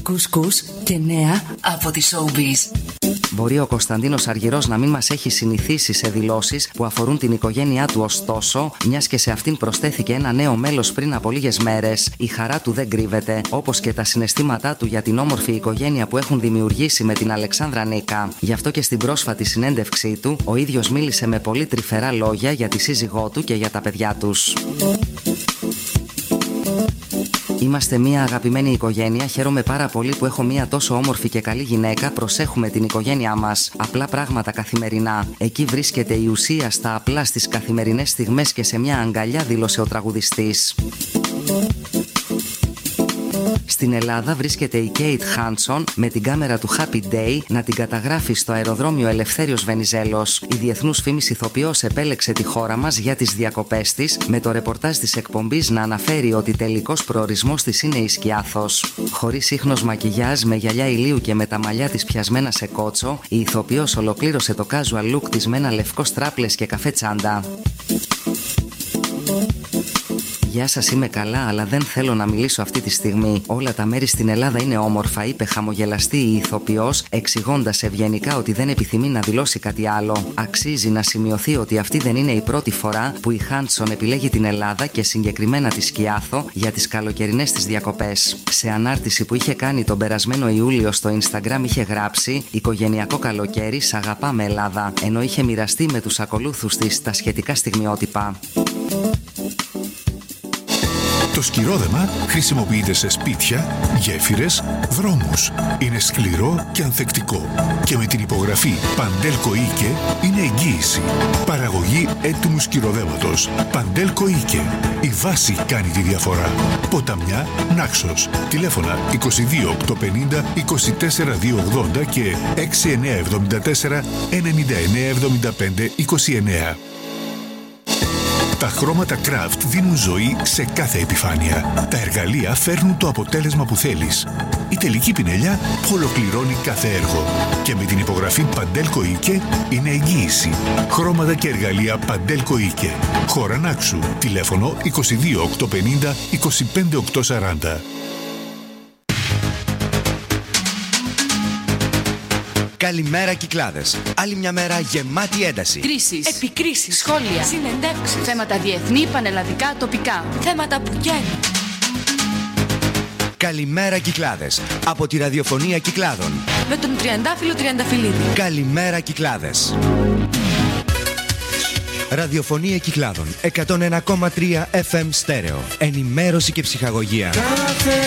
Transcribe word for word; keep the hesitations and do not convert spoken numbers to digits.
κουσκούς και νέα από τη Showbiz. Μπορεί ο Κωνσταντίνος Αργυρός να μην μας έχει συνηθίσει σε δηλώσεις που αφορούν την οικογένειά του, ωστόσο, μιας και σε αυτήν προσθέθηκε ένα νέο μέλος πριν από λίγες μέρες, η χαρά του δεν κρύβεται, όπως και τα συναισθήματά του για την όμορφη οικογένεια που έχουν δημιουργήσει με την Αλεξάνδρα Νίκα. Γι' αυτό και στην πρόσφατη συνέντευξή του, ο ίδιος μίλησε με πολύ τρυφερά λόγια για τη σύζυγό του και για τα παιδιά τους. Είμαστε μια αγαπημένη οικογένεια. Χαίρομαι πάρα πολύ που έχω μια τόσο όμορφη και καλή γυναίκα. Προσέχουμε την οικογένειά μας. Απλά πράγματα καθημερινά. Εκεί βρίσκεται η ουσία στα απλά, στις καθημερινές στιγμές και σε μια αγκαλιά, δήλωσε ο τραγουδιστής. Στην Ελλάδα βρίσκεται η Κέιτ Χάντσον με την κάμερα του Happy Day να την καταγράφει στο αεροδρόμιο Ελευθέριος Βενιζέλος. Η διεθνούς φήμης ηθοποιός επέλεξε τη χώρα μας για τις διακοπές της, με το ρεπορτάζ της εκπομπής να αναφέρει ότι τελικός προορισμός της είναι η Σκιάθος. Χωρίς ίχνος μακιγιάζ, με γυαλιά ηλίου και με τα μαλλιά της πιασμένα σε κότσο, η ηθοποιός ολοκλήρωσε το casual look της με ένα λευκό στράπλες και καφέ τσάντα. Γεια σας, είμαι καλά, αλλά δεν θέλω να μιλήσω αυτή τη στιγμή. Όλα τα μέρη στην Ελλάδα είναι όμορφα, είπε χαμογελαστή η ηθοποιός, εξηγώντας ευγενικά ότι δεν επιθυμεί να δηλώσει κάτι άλλο. Αξίζει να σημειωθεί ότι αυτή δεν είναι η πρώτη φορά που η Χάντσον επιλέγει την Ελλάδα και συγκεκριμένα τη Σκιάθο για τις καλοκαιρινές της διακοπές. Σε ανάρτηση που είχε κάνει τον περασμένο Ιούλιο στο Instagram είχε γράψει «Οικογενειακό καλοκαίρι, σ' αγαπάμε Ελλάδα», ενώ είχε μοιραστεί με τους ακολούθους της τα σχετικά στιγμιότυπα. Το σκυρόδεμα χρησιμοποιείται σε σπίτια, γέφυρες, δρόμους. Είναι σκληρό και ανθεκτικό. Και με την υπογραφή Παντέλκο Ίκε είναι εγγύηση. Παραγωγή έτοιμου σκυροδέματος. Παντέλκο Ίκε. Η βάση κάνει τη διαφορά. Ποταμιά, Νάξος. Τηλέφωνα είκοσι δύο οκτακόσια πενήντα είκοσι τέσσερα διακόσια ογδόντα και έξι εννιά εβδομήντα τέσσερα ενενήντα εννιά εβδομήντα πέντε είκοσι εννιά. Τα χρώματα Craft δίνουν ζωή σε κάθε επιφάνεια. Τα εργαλεία φέρνουν το αποτέλεσμα που θέλεις. Η τελική πινελιά ολοκληρώνει κάθε έργο. Και με την υπογραφή Παντέλκο Ίκε είναι εγγύηση. Χρώματα και εργαλεία Παντέλκο Ίκε. Χώρα Νάξου. Τηλέφωνο είκοσι δύο οκτακόσια πενήντα είκοσι πέντε οκτακόσια σαράντα. Καλημέρα Κυκλάδες. Άλλη μια μέρα γεμάτη ένταση. Κρίσεις, επικρίσεις, σχόλια, συνεντεύξεις, θέματα διεθνή, πανελλαδικά, τοπικά. Θέματα που καίνουν. Καλημέρα Κυκλάδες. Από τη ραδιοφωνία Κυκλάδων. Με τον Τριαντάφυλλο Τριανταφυλλίδη. Καλημέρα Κυκλάδες. Ραδιοφωνία Κυκλάδων εκατόν ένα κόμμα τρία εφ εμ στέρεο. Ενημέρωση και ψυχαγωγία.